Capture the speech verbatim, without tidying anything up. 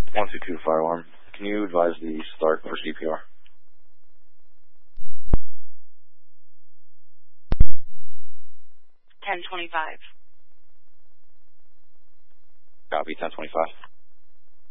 one two two fire alarm. Can you advise the start for C P R? ten twenty-five. Copy, ten twenty-five.